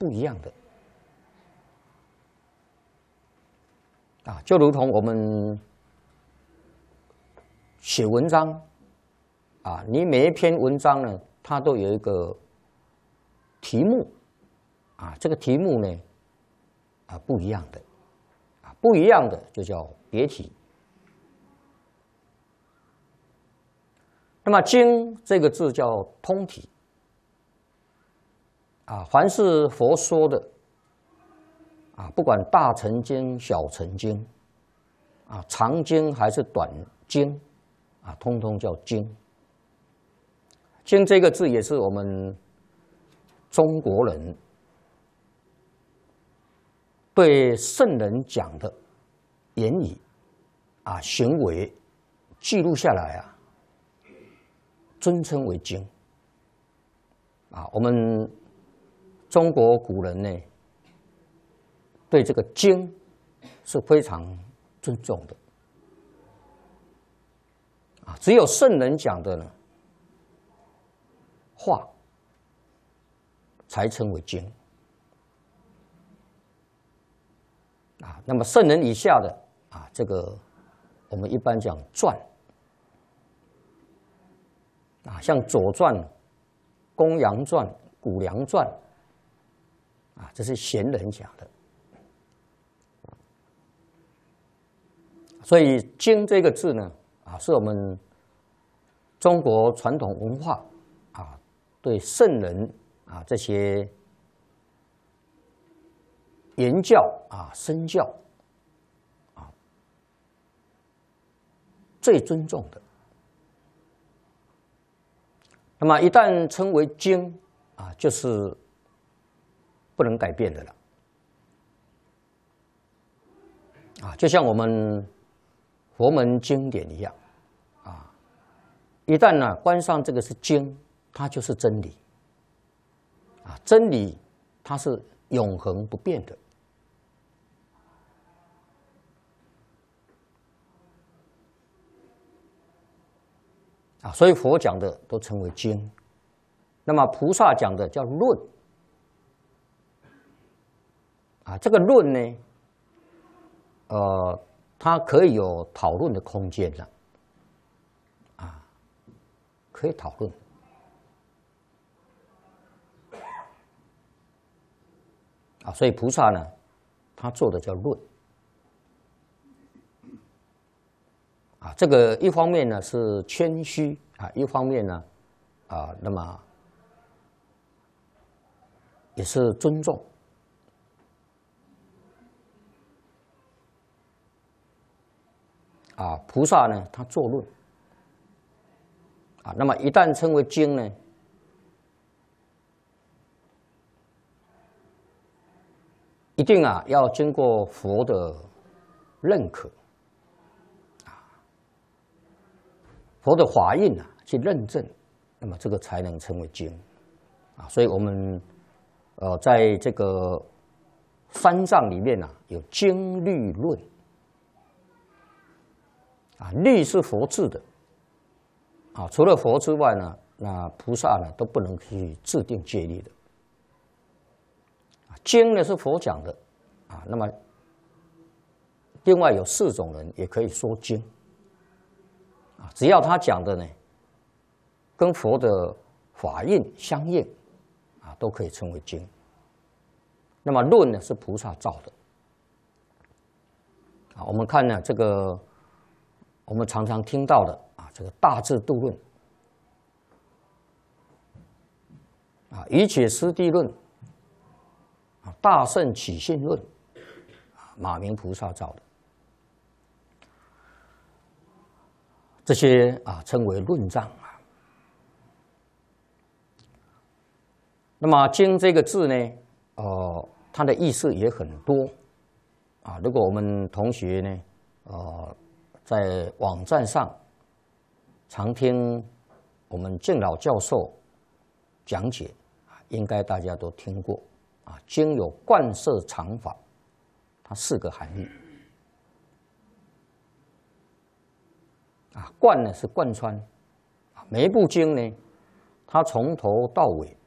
不一样的。就如同我们写文章你每一篇文章呢，它都有一个题目这个题目呢不一样的不一样的就叫别题。那么经这个字叫通体凡是佛说的不管大乘经、小乘经长经还是短经通通叫经。经这个字也是我们中国人对圣人讲的言语行为记录下来尊称为经我们中国古人呢，对这个经是非常尊重的只有圣人讲的呢话才称为经那么圣人以下的这个我们一般讲传像《左传》《公羊传》《谷梁传》这是贤人讲的。所以“经”这个字呢是我们中国传统文化对圣人这些言教身教最尊重的。那么一旦称为经就是不能改变的了就像我们佛门经典一样一旦关上这个是经，它就是真理真理它是永恒不变的所以佛讲的都称为经。那么菩萨讲的叫论这个论呢它可以有讨论的空间了可以讨论所以菩萨呢他做的叫论这个一方面呢是谦虚一方面呢那么也是尊重菩萨呢他作论那么一旦称为经呢一定要经过佛的认可佛的法印去认证，那么这个才能称为经所以我们在这个三藏里面有经律论律是佛制的除了佛之外呢，那菩萨呢都不能去制定戒律的经呢是佛讲的那么另外有4种人也可以说经只要他讲的呢跟佛的法印相应都可以称为经。那么论呢是菩萨造的我们看呢这个我们常常听到的这个大智度论瑜伽师地论大乘起信论马明菩萨造的这些称为论藏那么经这个字呢它的意思也很多如果我们同学呢在网站上常听我们净老教授讲解应该大家都听过经有贯摄常法，它4个含义贯呢是贯穿每一部经呢它从头到尾